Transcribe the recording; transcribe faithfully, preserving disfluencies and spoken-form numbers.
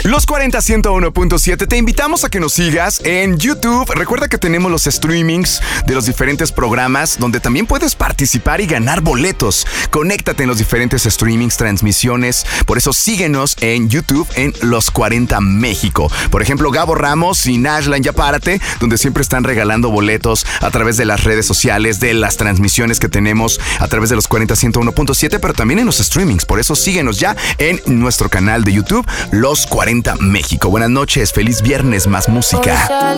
Los cuarenta ciento uno punto siete, te invitamos a que nos sigas en YouTube. Recuerda que tenemos los streamings de los diferentes programas donde también puedes participar y ganar boletos. Conéctate en los diferentes streamings, transmisiones. Por eso síguenos en YouTube en Los cuarenta México. Por ejemplo, Gabo Ramos y Nashlan Ya Párate, donde siempre están regalando boletos a través de las redes sociales, de las transmisiones que tenemos a través de los cuarenta ciento uno punto siete, pero también en los streamings. Por eso síguenos ya en nuestro canal de YouTube, Los cuarenta México. Buenas noches, feliz viernes, más música.